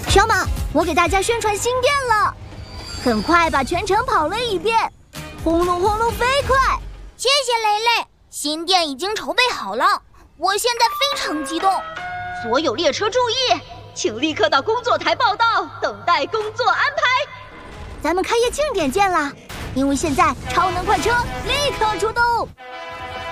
小马，我给大家宣传新店了，很快把全城跑了一遍，轰隆轰隆飞快。 谢谢雷雷，新店已经筹备好了，我现在非常激动。 所有列车注意，请立刻到工作台报到，等待工作安排。 咱们开业庆典见啦！因为现在超能快车立刻出动。